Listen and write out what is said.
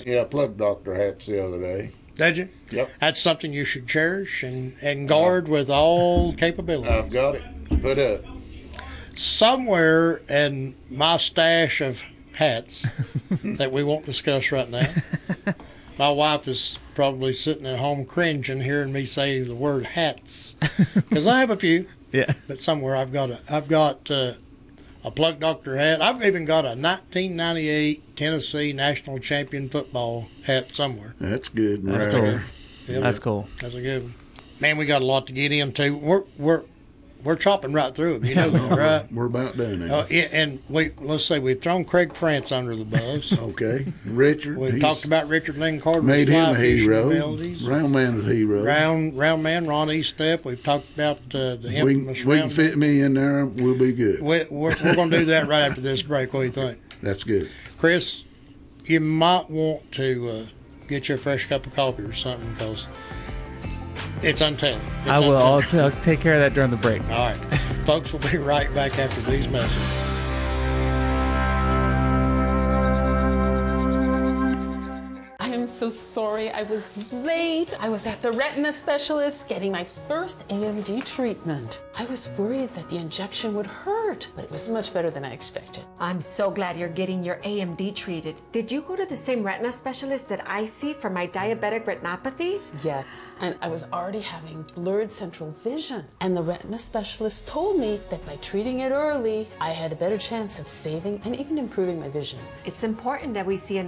Yeah, I plugged Dr. hats the other day. Did you? Yep. That's something you should cherish and guard with all capability. I've got it put up. Somewhere in my stash of hats that we won't discuss right now, my wife is probably sitting at home cringing hearing me say the word hats, because I have a few. Yeah. But somewhere I've got a Plug Doctor hat. I've even got a 1998 Tennessee national champion football hat somewhere. That's good. And That's rare. cool. Yeah, That's cool. That's a good one. Man, we got a lot to get into. We're chopping right through them. You know that, right? We're about done now. Yeah, and let's say we've thrown Craig France under the bus. Okay. Richard. We've talked about Richard Lynn Carter's made him a fly fishing hero. abilities. Round man is a hero. Round man, Ron Eastep. We've talked about the infamous we can round. fit me in there, we'll be good. We're going to do that right after this break. What do you think? That's good. Chris, you might want to get you a fresh cup of coffee or something, because it's untelling. I will. I'll take care of that during the break. All right. Folks, we'll be right back after these messages. I am so sorry I was late. I was at the retina specialist getting my first AMD treatment. I was worried that the injection would hurt, but it was much better than I expected. I'm so glad you're getting your AMD treated. Did you go to the same retina specialist that I see for my diabetic retinopathy? Yes, and I was already having blurred central vision. And the retina specialist told me that by treating it early, I had a better chance of saving and even improving my vision. It's important that we see an